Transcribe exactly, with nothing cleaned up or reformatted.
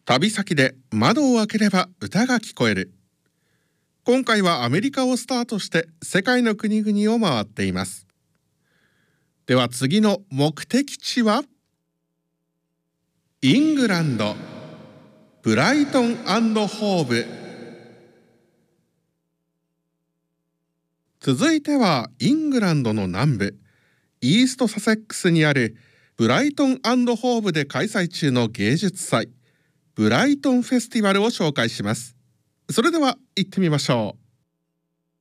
旅先で窓を開ければ歌が聞こえる。今回はアメリカをスタートして世界の国々を回っています。では次の目的地はイングランド、ブライトン&ホーブ。続いてはイングランドの南部イーストサセックスにあるブライトン&ホーブで開催中の芸術祭ブライトンフェスティバルを紹介します。それでは行ってみましょう。